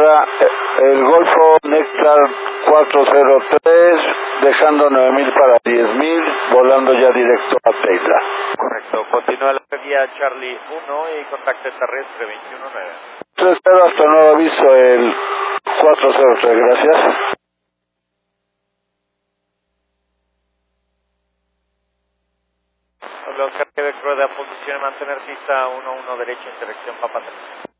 ahora el Golfo Néctar 403, dejando 9,000 para 10,000, volando ya directo a Teila. Correcto, continúa la guía Charlie 1 y contacto terrestre 219. Espero hasta nuevo aviso el 403, gracias. Oscar Quebec, rueda, posición y mantener pista 1-1 derecha, interacción Papa 3.